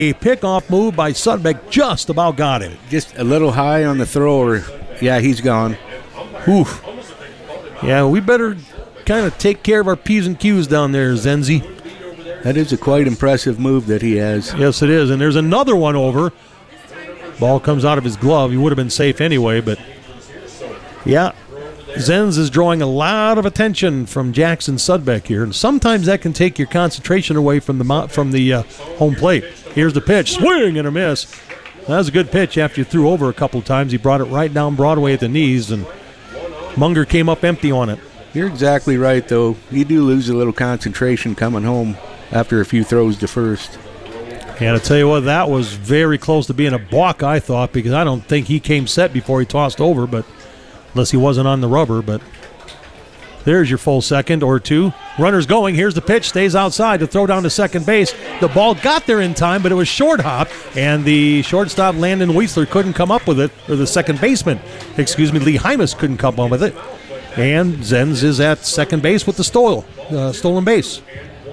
A pickoff move by Sudbeck just about got him. Just a little high on the thrower. Yeah, he's gone. Oof. Yeah, we better kind of take care of our P's and Q's down there, Zenzi. That is a quite impressive move that he has. Yes, it is. And there's another one over. Ball comes out of his glove. He would have been safe anyway, but yeah. Zenz is drawing a lot of attention from Jackson Sudbeck here, and sometimes that can take your concentration away from the home plate. Here's the pitch, swing and a miss. That was a good pitch after you threw over a couple times. He brought it right down Broadway at the knees, and Munger came up empty on it. You're exactly right, though. You do lose a little concentration coming home after a few throws to first. And I tell you what, that was very close to being a balk, I thought, because I don't think he came set before he tossed over, but unless he wasn't on the rubber. But there's your full second or two. Runner's going. Here's the pitch. Stays outside to throw down to second base. The ball got there in time, but it was short hop, and the shortstop, Landon Weisler, couldn't come up with it, or the second baseman, Lee Hymas, couldn't come up with it. And Zenz is at second base with the stolen base.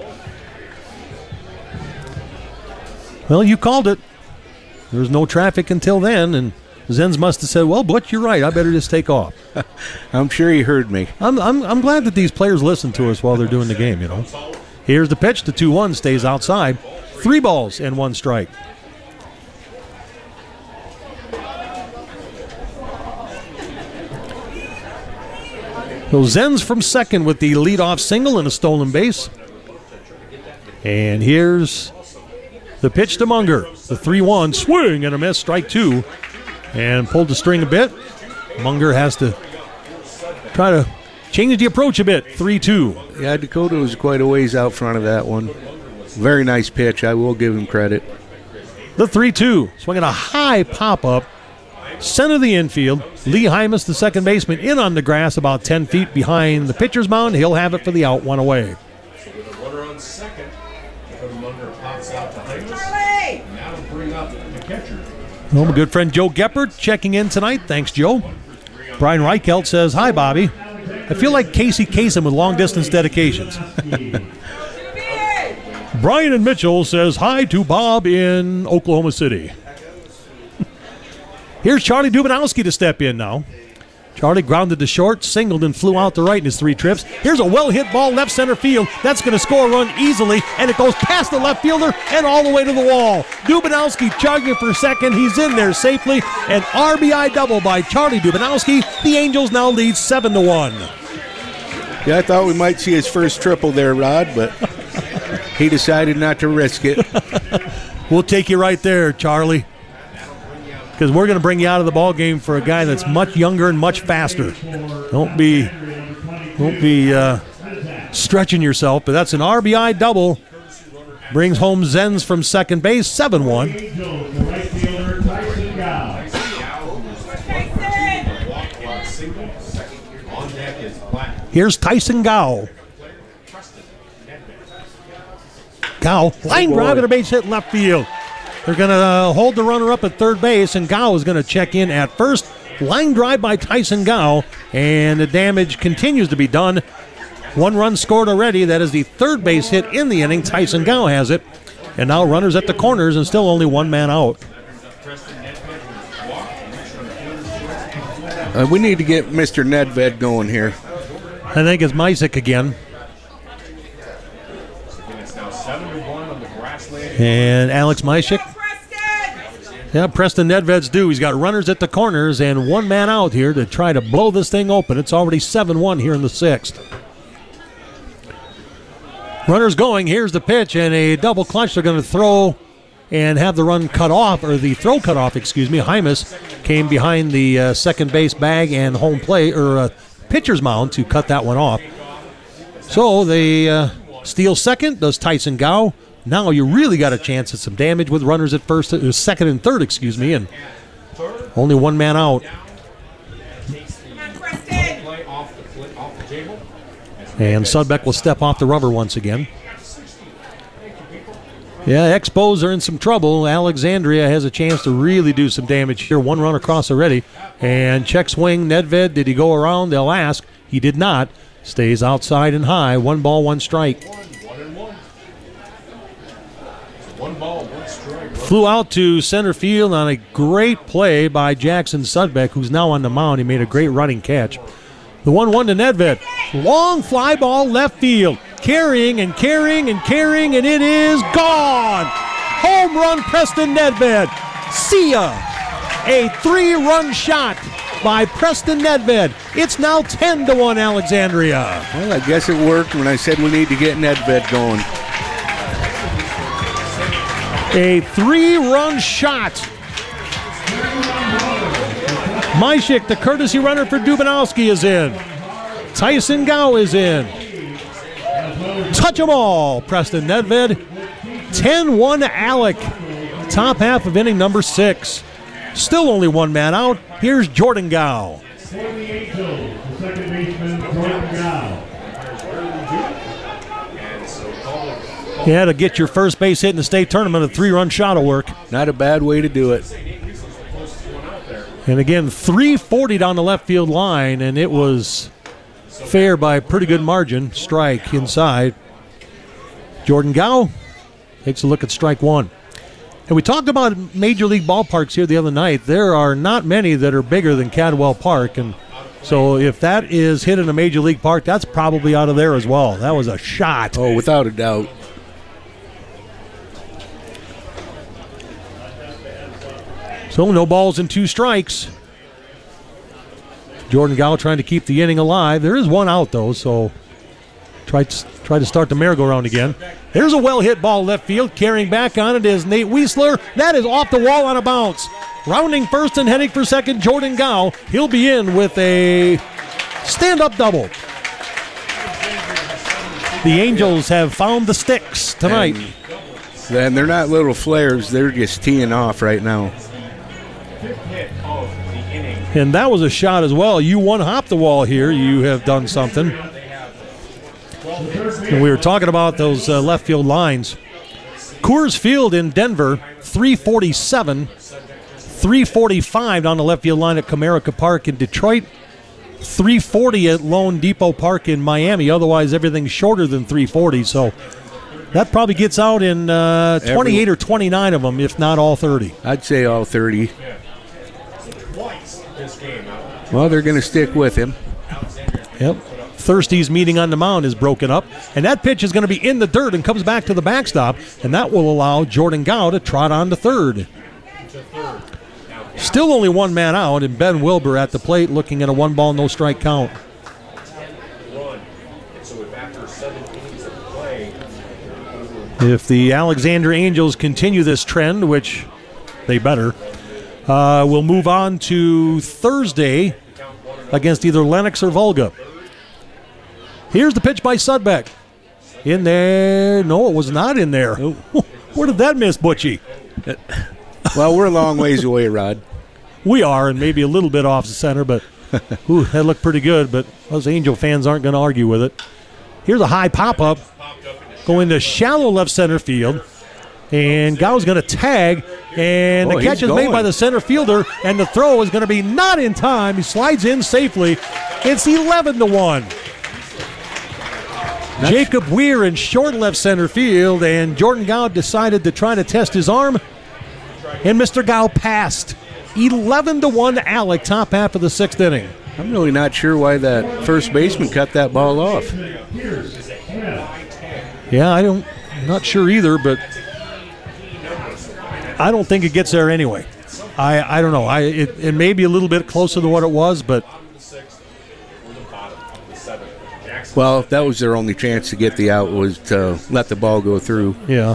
Well, you called it. There was no traffic until then, and Zenz must have said, well, Butch, you're right. I better just take off. I'm sure he heard me. I'm glad that these players listen to us while they're doing the game, you know. Here's the pitch. The 2-1 stays outside. 3 balls and 1 strike. So Zenz from second with the leadoff single and a stolen base. And here's the pitch to Munger. The 3-1, swing and a miss, strike 2. And pulled the string a bit. Munger has to try to change the approach a bit. 3-2. Yeah, Dakota was quite a ways out front of that one. Very nice pitch. I will give him credit. The 3-2. Swinging a high pop-up. Center of the infield. Lee Hymas, the second baseman, in on the grass about 10 feet behind the pitcher's mound. He'll have it for the out, 1 away. Runner on second. Munger pops out to Hymas. Now to bring up the catcher. Well, my good friend Joe Geppert checking in tonight. Thanks, Joe. Brian Reichelt says, hi, Bobby. I feel like Casey Kasem with long-distance dedications. Brian and Mitchell says, hi to Bob in Oklahoma City. Here's Charlie Dubanowski to step in now. Charlie grounded to short, singled, and flew out to right in his 3 trips. Here's a well-hit ball left center field. That's going to score a run easily, and it goes past the left fielder and all the way to the wall. Dubanowski charging for second. He's in there safely. An RBI double by Charlie Dubanowski. The Angels now lead 7-1. Yeah, I thought we might see his first triple there, Rod, but he decided not to risk it. We'll take you right there, Charlie, because we're going to bring you out of the ball game for a guy that's much younger and much faster. Don't be stretching yourself, but that's an RBI double. Brings home Zenz from second base, 7-1. Here's Tyson Gow. Gow, line drive and a base hit left field. They're going to hold the runner up at third base, and Gow is going to check in at first. Line drive by Tyson Gow, and the damage continues to be done. 1 run scored already. That is the third base hit in the inning. Tyson Gow has it. And now runners at the corners and still only 1 man out. We need to get Mr. Nedved going here. I think it's Mysick again. And Alex Mysick. Yeah, Preston Nedved's due. He's got runners at the corners and 1 man out here to try to blow this thing open. It's already 7-1 here in the 6th. Runners going. Here's the pitch and a double clutch. They're going to throw and have the run cut off, or the throw cut off, excuse me. Hymas came behind the second base bag and home plate, or pitcher's mound, to cut that one off. So they steal second, does Tyson Gow. Now you really got a chance at some damage with runners at second and third, and only 1 man out. And Sudbeck will step off the rubber once again. Yeah, Expos are in some trouble. Alexandria has a chance to really do some damage here. 1 run across already. And check swing, Nedved, did he go around? They'll ask. He did not. Stays outside and high. 1 ball, 1 strike. 1 ball, 1 strike. Flew out to center field on a great play by Jackson Sudbeck, who's now on the mound. He made a great running catch. The 1-1 to Nedved. Long fly ball left field. Carrying, and it is gone. Home run, Preston Nedved. See ya. A 3-run shot by Preston Nedved. It's now 10-1 Alexandria. Well, I guess it worked when I said we need to get Nedved going. A 3-run shot. Myshik, the courtesy runner for Dubanowski, is in. Tyson Gow is in. Touch 'em all, Preston Nedved. 10-1 Alec. Top half of inning number 6. Still only one man out. Here's Jordan Gow. For the Angels, the second baseman, Jordan Gow. Yeah, to get your first base hit in the state tournament, a 3-run shot will work. Not a bad way to do it. And again, 340 down the left field line, and it was fair by a pretty good margin. Strike inside. Jordan Gow takes a look at strike one. And we talked about major league ballparks here the other night. There are not many that are bigger than Cadwell Park, and so if that is hit in a major league park, that's probably out of there as well. That was a shot. Oh, without a doubt. So no balls and 2 strikes. Jordan Gow trying to keep the inning alive. There is one out, though, so try to start the merry-go-round again. There's a well-hit ball left field. Carrying back on it is Nate Weisler. That is off the wall on a bounce. Rounding first and heading for second, Jordan Gow. He'll be in with a stand-up double. The Angels have found the sticks tonight. And they're not little flares. They're just teeing off right now. And that was a shot as well. You one-hop the wall here. You have done something. And we were talking about those left field lines. Coors Field in Denver, 347. 345 down the left field line at Comerica Park in Detroit. 340 at Lone Depot Park in Miami. Otherwise, everything's shorter than 340. So that probably gets out in 28 or 29 of them, if not all 30. I'd say all 30. Well, they're going to stick with him. Yep. Thirsty's meeting on the mound is broken up, and that pitch is going to be in the dirt and comes back to the backstop, and that will allow Jordan Gow to trot on to third. Still only one man out, and Ben Wilbur at the plate looking at a 1-ball, no-strike count. If the Alexander Angels continue this trend, which they better, we'll move on to Thursday against either Lennox or Volga. Here's the pitch by Sudbeck. In there. No, it was not in there. Where did that miss, Butchie? Well, we're a long ways away, Rod. We are, and maybe a little bit off the center, but that looked pretty good, but those Angel fans aren't going to argue with it. Here's a high pop-up going to shallow left center field, and Gow's going to tag, and the catch is made by the center fielder, and the throw is going to be not in time. He slides in safely. It's 11-1. Jacob Weir in short left center field, and Jordan Gow decided to try to test his arm, and Mr. Gow passed. 11-1 Alec, top half of the 6th inning. I'm really not sure why that first baseman cut that ball off. Yeah, I'm not sure either, but I don't think it gets there anyway. I don't know. It may be a little bit closer to what it was, but well, that was their only chance to get the out, was to let the ball go through. Yeah.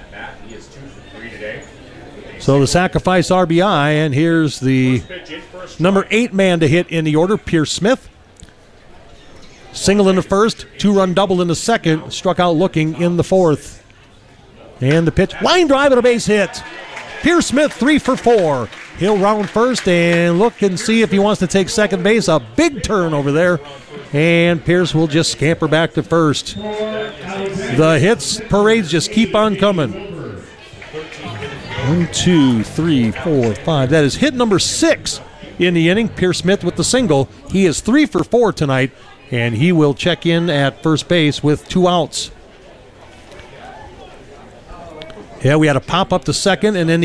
So the sacrifice RBI, and here's the number 8 man to hit in the order, Pierce Smith. Single in the first, 2-run double in the second, struck out looking in the 4th. And the pitch, line drive and a base hit. Pierce Smith 3 for 4. He'll round first and look and see if he wants to take second base. A big turn over there. And Pierce will just scamper back to first. The hits parades just keep on coming. 1, 2, 3, 4, 5. That is hit number 6 in the inning. Pierce Smith with the single. He is 3 for 4 tonight, and he will check in at first base with 2 outs. Yeah, we had a pop up to second, and then